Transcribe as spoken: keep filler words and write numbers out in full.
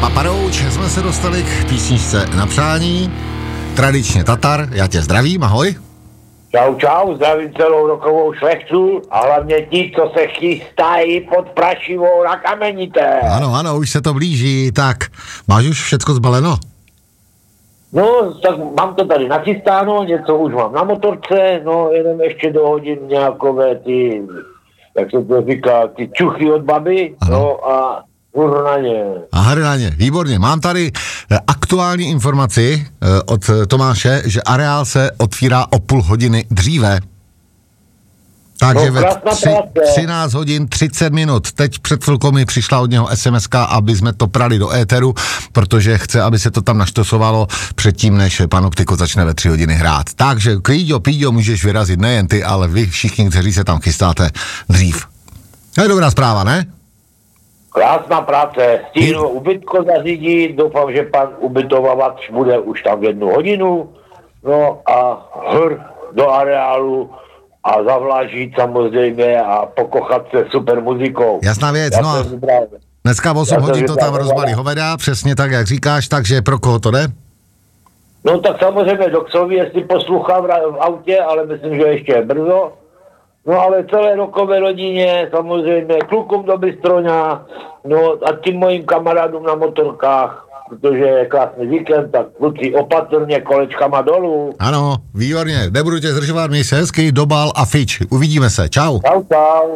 Papa Roach, jsme se dostali k písničce na přání. Tradičně Tatar, já tě zdravím, ahoj. Čau, čau, zdravím celou rokovou šlechtu a hlavně ti, co se chystají pod Prašivou na Kamenité. Ano, ano, už se to blíží, tak máš už všecko zbaleno? No, tak mám to tady nachystáno, něco už mám na motorce, no, jenom ještě dohodím nějakové ty, jak se to říká, ty čuchy od baby, ano. No a hru na ně. A hru na ně, výborně. Mám tady aktuální informaci od Tomáše, že areál se otvírá o půl hodiny dříve. Takže no, ve tři, třináct hodin třicet minut. Teď před chvilkou mi přišla od něho es em eska, aby jsme to prali do éteru, protože chce, aby se to tam naštosovalo předtím, než Panoptiko začne ve tři hodiny hrát. Takže Klíďo, Píďo, můžeš vyrazit, nejen ty, ale vy všichni, kteří se tam chystáte dřív. To je dobrá zpráva, ne? Krásná práce. Stínu ubytko zařídit, doufám, že pan ubytovač bude už tam v jednu hodinu. No a hr do areálu a zavlážit samozřejmě a pokochat se super muzikou. Jasná věc, no a dneska v osm hodin to tam rozbalí hoveda, přesně tak, jak říkáš, takže pro koho to jde? No tak samozřejmě Doxovi, jestli poslouchá v, v autě, ale myslím, že ještě je brzo. No ale celé rokové rodině, samozřejmě klukům do Bystroňa, no a tím mojim kamarádům na motorkách, protože je krásný víkend, tak kluci opatrně kolečkama dolů. Ano, výborně, nebudu tě zdržovat, měj se hezky, dobal a fič, uvidíme se, čau. Čau, čau.